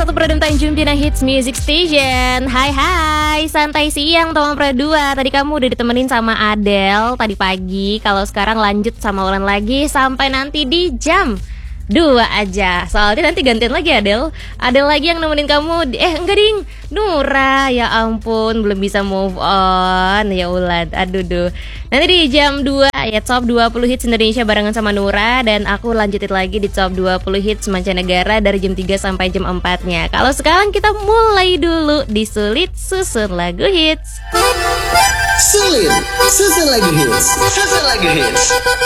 101 Pradam Tanjung Pinang Hits Music Station. Hai, santai siang teman Pradua. Tadi kamu udah ditemenin sama Adele tadi pagi. Kalau sekarang lanjut sama Ulan lagi sampai nanti di jam 2 aja. Soalnya nanti gantian lagi Adele lagi yang nemenin kamu. Enggak ding, Nura. Ya ampun, belum bisa move on. Ya Ulan, aduh. Nanti di jam 2 ya top 20 hits Indonesia barengan sama Nura. Dan aku lanjutin lagi di top 20 hits mancanegara dari jam 3 sampai jam 4-nya. Kalau sekarang kita mulai dulu di Sulit Susun Lagu Hits. Sulit Susun Lagu Hits.